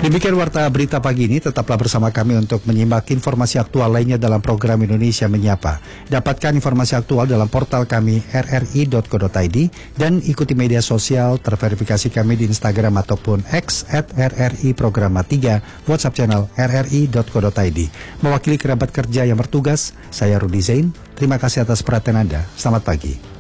Demikian warta berita pagi ini, tetaplah bersama kami untuk menyimak informasi aktual lainnya dalam program Indonesia Menyapa. Dapatkan informasi aktual dalam portal kami rri.co.id dan ikuti media sosial terverifikasi kami di Instagram ataupun X @RRI Programa 3, WhatsApp channel rri.co.id. Mewakili kerabat kerja yang bertugas, saya Rudi Zain. Terima kasih atas perhatian Anda. Selamat pagi.